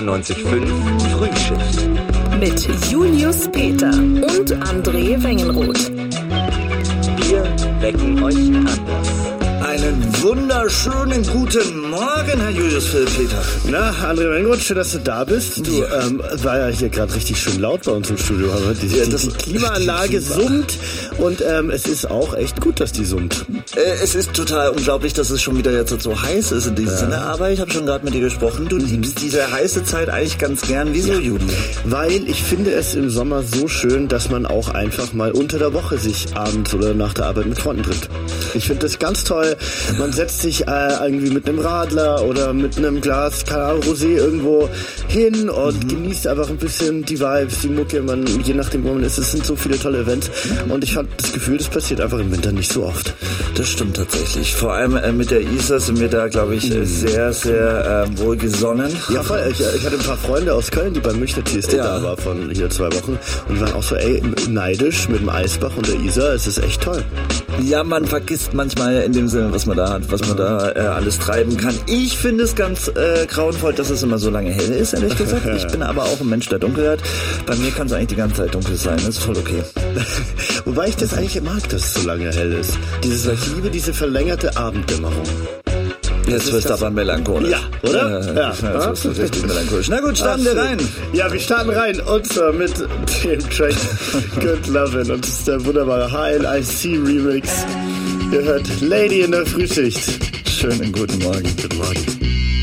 95.5 Frühschicht. Mit Julius Peter und André Wengenroth. Wir wecken euch anders. Einen wunderschönen guten Morgen, Herr Julius Peter. Na, André Wengenroth, schön, dass du da bist. Du, war ja hier gerade richtig schön laut bei uns im Studio. Aber die Klimaanlage summt und es ist auch echt gut, dass die summt. Es ist total unglaublich, dass es schon wieder jetzt so heiß ist in diesem Sinne, aber ich habe schon gerade mit dir gesprochen, du liebst diese heiße Zeit eigentlich ganz gern. Wieso, Julius? Weil ich finde es im Sommer so schön, dass man auch einfach mal unter der Woche sich abends oder nach der Arbeit mit Freunden trifft. Ich finde das ganz toll. Man setzt sich irgendwie mit einem Radler oder mit einem Glas, keine Ahnung, Rosé irgendwo hin und genießt einfach ein bisschen die Vibes, die Mucke, je nachdem, wo man ist. Es sind so viele tolle Events und ich habe das Gefühl, das passiert einfach im Winter nicht so oft. Das stimmt tatsächlich. Vor allem mit der Isar sind wir da, glaube ich, sehr, sehr wohlgesonnen. Ja, voll. Ich hatte ein paar Freunde aus Köln, die beim Münchner TSD da waren von hier 2 Wochen und die waren auch so, neidisch mit dem Eisbach und der Isar. Es ist echt toll. Ja, man vergisst manchmal in dem Sinne, was man da hat, was man da alles treiben kann. Ich finde es ganz grauenvoll, dass es immer so lange hell ist, ehrlich gesagt. Ich bin aber auch ein Mensch, der dunkel hat. Bei mir kann es eigentlich die ganze Zeit dunkel sein. Das ist voll okay. Wobei ich das eigentlich mag, dass es so lange hell ist. Ich liebe diese verlängerte Abenddämmerung. Jetzt wirst du aber melancholisch. Ja, oder? Ja. Das ist richtig melancholisch. Na gut, starten wir rein. Ja, wir starten rein. Und zwar mit dem Track Good Lovin'. Und das ist der wunderbare HLIC Remix. Ihr hört Lady in der Frühschicht. Schönen guten Morgen. Guten Morgen.